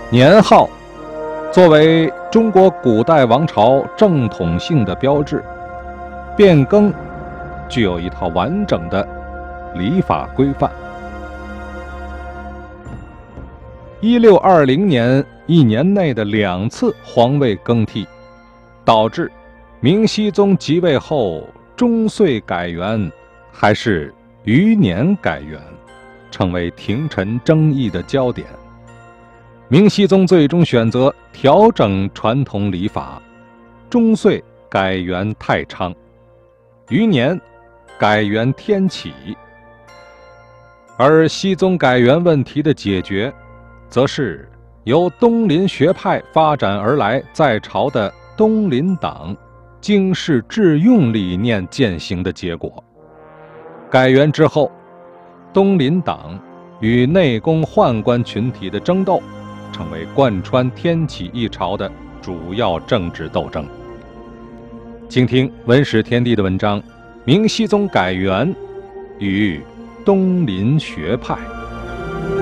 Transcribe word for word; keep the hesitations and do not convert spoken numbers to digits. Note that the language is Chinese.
年号作为中国古代王朝正统性的标志，变更具有一套完整的礼法规范。一六二零年一年内的两次皇位更替，导致明熹宗即位后中岁改元还是余年改元，成为廷臣争议的焦点。明熹宗最终选择调整传统礼法，中岁改元太昌，余年改元天启。而熹宗改元问题的解决，则是由东林学派发展而来在朝的东林党经世致用理念践行的结果。改元之后，东林党与内宫宦官群体的争斗，成为贯穿天启一朝的主要政治斗争。请听文史天地的文章《明熹宗改元与东林学派》。